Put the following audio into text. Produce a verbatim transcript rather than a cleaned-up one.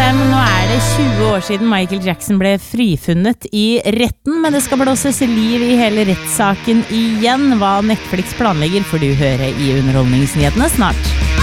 fem. Nå er det tjue år siden Michael Jackson ble frifunnet i retten, men det skal blåses liv i hele rettssaken igjen. Hva Netflix planlegger får du høre i Underholdningsnyhetene snart.